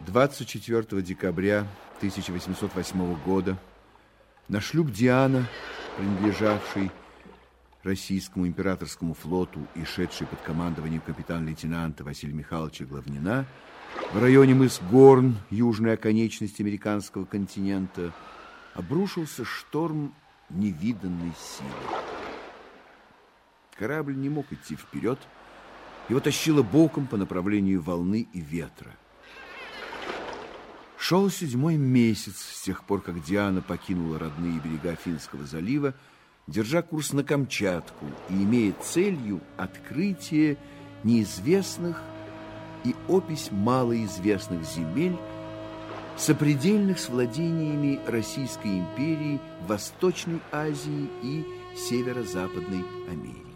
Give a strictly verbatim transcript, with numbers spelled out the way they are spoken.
двадцать четвёртого декабря тысяча восемьсот восьмого года на шлюп «Диана», принадлежавший российскому императорскому флоту и шедший под командованием капитан-лейтенанта Василия Михайловича Главнина, в районе мыс Горн, южной оконечности американского континента, обрушился шторм невиданной силы. Корабль не мог идти вперед, его тащило боком по направлению волны и ветра. Шел седьмой месяц с тех пор, как Диана покинула родные берега Финского залива, держа курс на Камчатку и имея целью открытие неизвестных и опись малоизвестных земель, сопредельных с владениями Российской империи в Восточной Азии и Северо-Западной Америке.